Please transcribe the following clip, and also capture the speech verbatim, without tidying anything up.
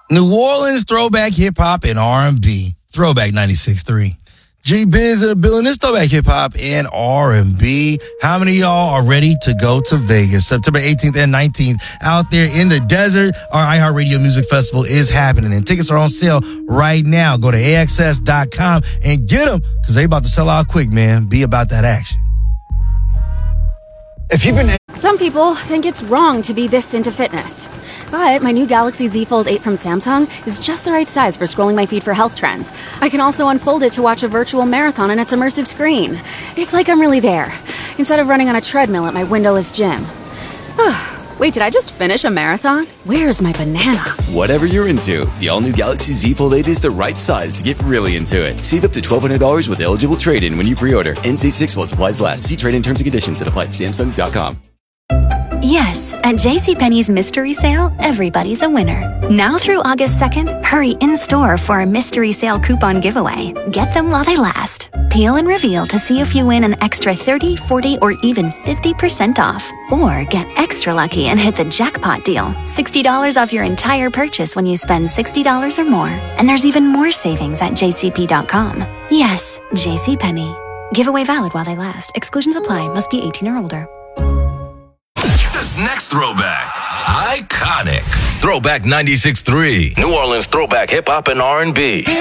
New Orleans throwback hip-hop and R and B. Throwback ninety-six point three. G-Biz in the building. This throwback hip-hop and R and B. How many of y'all are ready to go to Vegas? September eighteenth and nineteenth out there in the desert. Our iHeartRadio Music Festival is happening, and tickets are on sale right now. Go to A X S dot com and get them, because they about to sell out quick, man. Be about that action. If you've been... Some people think it's wrong to be this into fitness. But my new Galaxy Z Fold eight from Samsung is just the right size for scrolling my feed for health trends. I can also unfold it to watch a virtual marathon on its immersive screen. It's like I'm really there, instead of running on a treadmill at my windowless gym. Wait, did I just finish a marathon? Where's my banana? Whatever you're into, the all-new Galaxy Z Fold eight is the right size to get really into it. Save up to twelve hundred dollars with eligible trade-in when you pre-order. N C six while supplies last. See trade-in terms and conditions at apply at Samsung dot com. Yes, at JCPenney's Mystery Sale, everybody's a winner. Now through August second, hurry in-store for a Mystery Sale coupon giveaway. Get them while they last. Peel and reveal to see if you win an extra thirty, forty, or even fifty percent off. Or get extra lucky and hit the jackpot deal. sixty dollars off your entire purchase when you spend sixty dollars or more. And there's even more savings at J C P dot com. Yes, JCPenney. Giveaway valid while they last. Exclusions apply. Must be eighteen or older. This next throwback, iconic. Throwback ninety-six point three. New Orleans throwback hip hop and R and B.